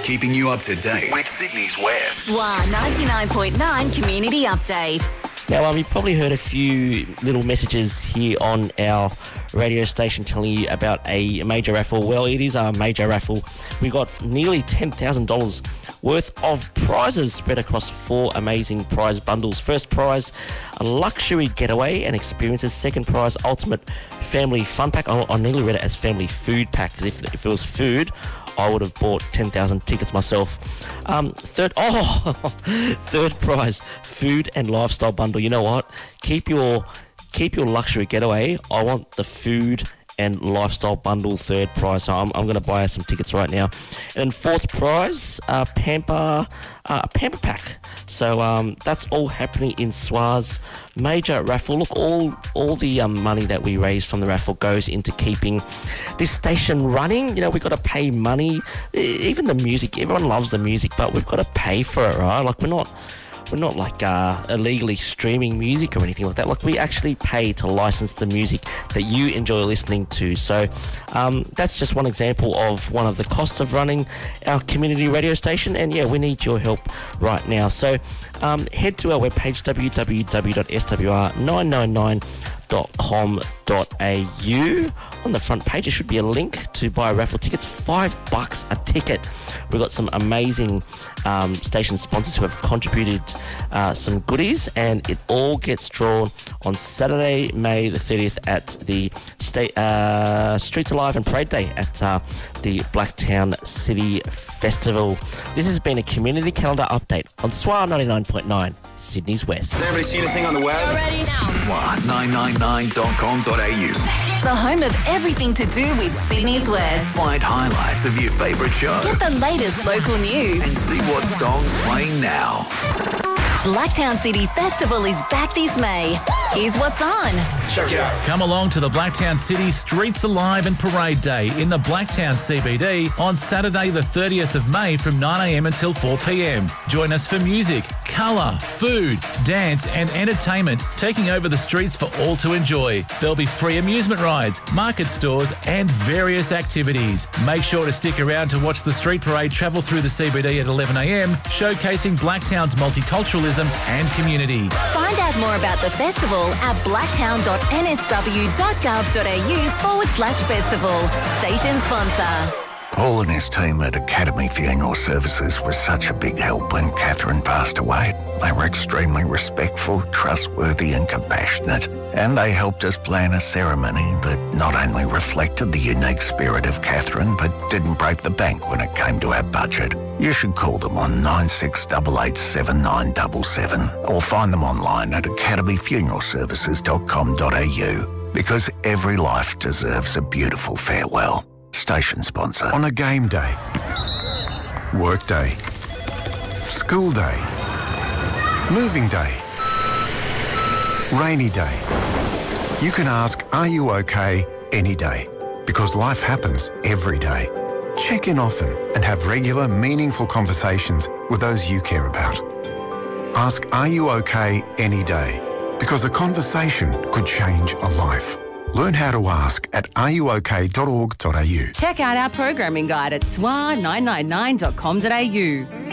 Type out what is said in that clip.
keeping you up to date with Sydney's West. SWA 99.9 Community Update. Now, you've probably heard a few little messages here on our radio station telling you about a major raffle. Well, it is a major raffle. We got nearly $10,000 worth of prizes spread across 4 amazing prize bundles. First prize, a luxury getaway and experiences. Second prize, ultimate family fun pack. I nearly read it as family food pack, because if it was food, I would have bought 10,000 tickets myself. Third prize, food and lifestyle bundle. You know what? Keep your luxury getaway. I want the food and lifestyle bundle, third prize. So I'm going to buy some tickets right now. And then fourth prize, Pamper pack. So that's all happening in SWA's major raffle. Look, all the money that we raise from the raffle goes into keeping this station running. You know, we've got to pay money. Even the music, everyone loves the music, but we've got to pay for it, right? Like, we're not like illegally streaming music or anything like that. Like, we actually pay to license the music that you enjoy listening to. So that's just one example of one of the costs of running our community radio station. And yeah, we need your help right now. So head to our webpage, www.swr999.com.au. On the front page, there should be a link to buy raffle tickets. $5 a ticket. We've got some amazing station sponsors who have contributed some goodies, and it all gets drawn on Saturday, May the 30th at the Streets Alive and Parade Day at the Blacktown City Festival. This has been a community calendar update on SWA 99.9, Sydney's West. Has everybody seen a thing on the web? You're ready now. SWA999.com.au. The home of everything to do with Sydney's West. Find highlights of your favourite show. Get the latest local news. And see what song's playing now. Blacktown City Festival is back this May. Here's what's on. Check it out. Come along to the Blacktown City Streets Alive and Parade Day in the Blacktown CBD on Saturday the 30th of May from 9am until 4pm. Join us for music, colour, food, dance and entertainment taking over the streets for all to enjoy. There'll be free amusement rides, market stores and various activities. Make sure to stick around to watch the street parade travel through the CBD at 11am, showcasing Blacktown's multiculturalism and community. Find out more about the festival at blacktown.nsw.gov.au/festival. Station sponsor. Paul and his team at Academy Funeral Services was such a big help when Catherine passed away. They were extremely respectful, trustworthy and compassionate, and they helped us plan a ceremony that not only reflected the unique spirit of Catherine, but didn't break the bank when it came to our budget. You should call them on 96887977 or find them online at academyfuneralservices.com.au, because every life deserves a beautiful farewell. Station sponsor. On a game day, work day, school day, moving day, rainy day, you can ask, are you okay, any day? Because life happens every day. Check in often and have regular, meaningful conversations with those you care about. Ask, are you okay, any day? Because a conversation could change a life. Learn how to ask at areyouok.org.au. Check out our programming guide at swa999.com.au.